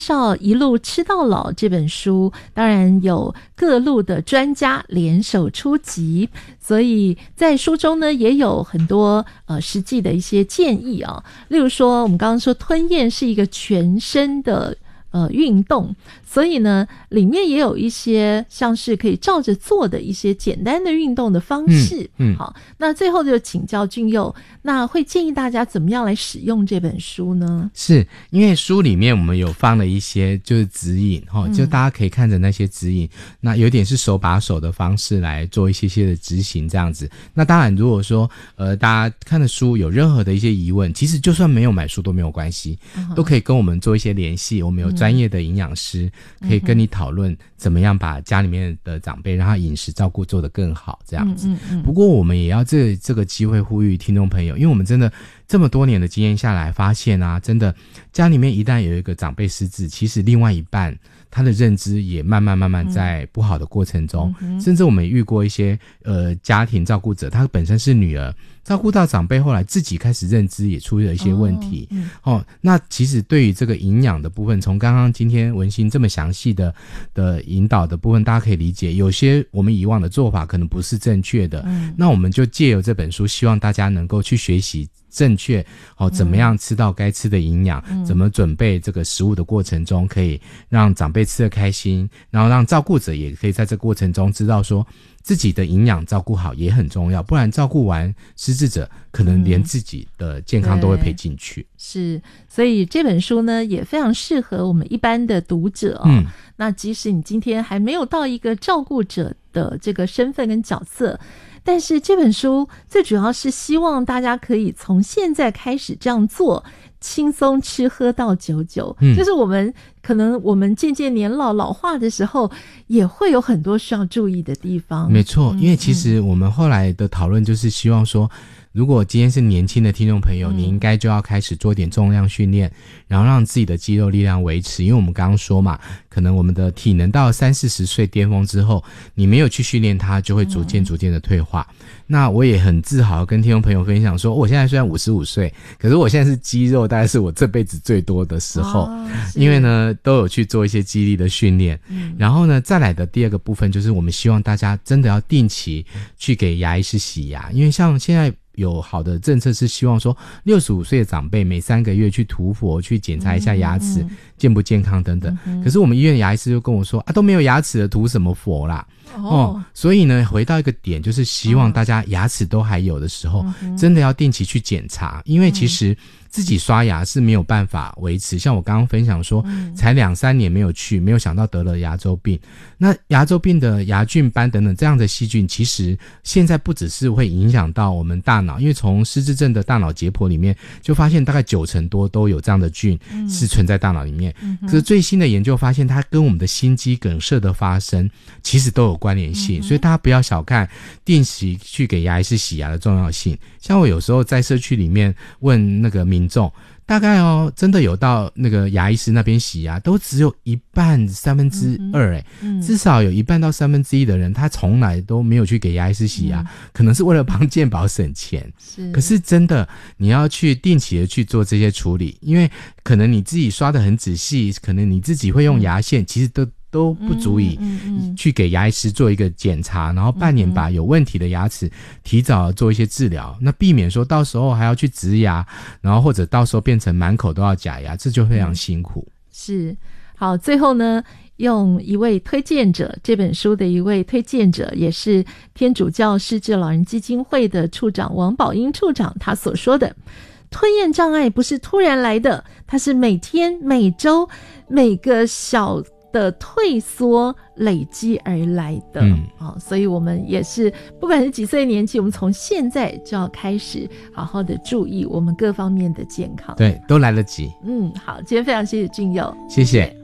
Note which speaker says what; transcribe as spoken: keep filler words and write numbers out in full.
Speaker 1: 绍一路吃到老这本书，当然有各路的专家联手出集，所以在书中呢也有很多呃实际的一些建议啊，例如说我们刚刚说吞咽是一个全身的呃运动，所以呢里面也有一些像是可以照着做的一些简单的运动的方式。嗯，嗯好，那最后就请教俊佑，那会建议大家怎么样来使用这本书呢？
Speaker 2: 是因为书里面我们有放了一些就是指引、嗯、就大家可以看着那些指引，那有点是手把手的方式来做一些些的执行这样子。那当然如果说呃大家看的书有任何的一些疑问，其实就算没有买书都没有关系、嗯、都可以跟我们做一些联系，我们有专业的营养师、嗯、可以跟你讨论怎么样把家里面的长辈让他饮食照顾做得更好这样子。嗯嗯嗯不过我们也要这这个机会呼吁听众朋友，因为我们真的这么多年的经验下来发现啊，真的家里面一旦有一个长辈失智，其实另外一半他的认知也慢慢慢慢在不好的过程中、嗯、甚至我们也遇过一些呃家庭照顾者，他本身是女儿，照顾到长辈后来自己开始认知也出了一些问题、哦嗯、哦，那其实对于这个营养的部分，从刚刚今天文心这么详细的的引导的部分，大家可以理解有些我们以往的做法可能不是正确的、嗯、那我们就借由这本书希望大家能够去学习正确哦，怎么样吃到该吃的营养、嗯、怎么准备这个食物的过程中可以让长辈吃得开心，然后让照顾者也可以在这个过程中知道说自己的营养照顾好也很重要，不然照顾完失智者可能连自己的健康都会赔进去、嗯、
Speaker 1: 是，所以这本书呢也非常适合我们一般的读者哦、嗯、那即使你今天还没有到一个照顾者的这个身份跟角色，但是这本书最主要是希望大家可以从现在开始这样做，轻松吃喝到九九、嗯、就是我们可能我们渐渐年老老化的时候也会有很多需要注意的地方。
Speaker 2: 没错、嗯、因为其实我们后来的讨论就是希望说，如果今天是年轻的听众朋友、嗯、你应该就要开始做点重量训练，然后让自己的肌肉力量维持，因为我们刚刚说嘛，可能我们的体能到三四十岁巅峰之后，你没有去训练它就会逐渐逐渐的退化、嗯、那我也很自豪跟听众朋友分享说，我现在虽然五十五岁，可是我现在是肌肉大概是我这辈子最多的时候、哦、因为呢都有去做一些肌力的训练、嗯、然后呢再来的第二个部分就是我们希望大家真的要定期去给牙医师洗牙，因为像现在有好的政策是希望说六十五岁的长辈每三个月去涂氟去检查一下牙齿、嗯嗯、健不健康等等、嗯、可是我们医院的牙医师就跟我说啊，都没有牙齿了涂什么氟啦 哦, 哦，所以呢回到一个点，就是希望大家牙齿都还有的时候、嗯、真的要定期去检查，因为其实自己刷牙是没有办法维持，像我刚刚分享说、嗯、才两三年没有去，没有想到得了牙周病，那牙周病的牙菌斑等等这样的细菌，其实现在不只是会影响到我们大脑，因为从失智症的大脑解剖里面就发现大概九成多都有这样的菌是存在大脑里面、嗯、可是最新的研究发现它跟我们的心肌梗塞的发生其实都有关联性、嗯、所以大家不要小看定期去给牙医师洗牙的重要性。像我有时候在社区里面问那个民众，大概哦真的有到那个牙医师那边洗牙都只有一半三分之二诶、嗯嗯、至少有一半到三分之一的人他从来都没有去给牙医师洗牙、嗯、可能是为了帮健保省钱，是，可是真的你要去定期的去做这些处理，因为可能你自己刷得很仔细，可能你自己会用牙线、嗯、其实都都不足以去给牙医师做一个检查，然后半年把有问题的牙齿提早做一些治疗，那避免说到时候还要去植牙，然后或者到时候变成满口都要假牙，这就非常辛苦。是，好，最后呢用一位推荐者，这本书的一位推荐者，也是天主教失智老人基金会的处长王宝英处长他所说的，吞咽障碍不是突然来的，它是每天每周每个小的退缩累积而来的、嗯哦、所以我们也是不管是几岁年纪，我们从现在就要开始好好的注意我们各方面的健康，对，都来得及。嗯，好，今天非常谢谢俊佑，谢谢。